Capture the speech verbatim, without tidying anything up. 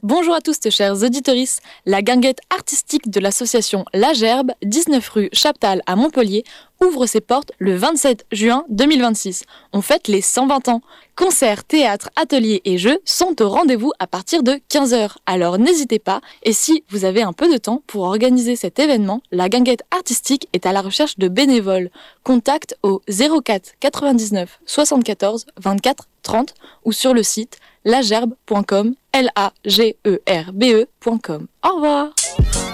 Bonjour à tous, chers auditeurs. La guinguette artistique de l'association La Gerbe, dix-neuf rue Chaptal à Montpellier, ouvre ses portes le vingt-sept juin deux mille vingt-six. On fête les cent vingt ans. Concerts, théâtres, ateliers et jeux sont au rendez-vous à partir de quinze heures. Alors n'hésitez pas, et si vous avez un peu de temps pour organiser cet événement, la guinguette artistique est à la recherche de bénévoles. Contact au zéro quatre quatre-vingt-dix-neuf soixante-quatorze vingt-quatre trente ou sur le site lagerbe point com, L A G E R B E point com. Au revoir.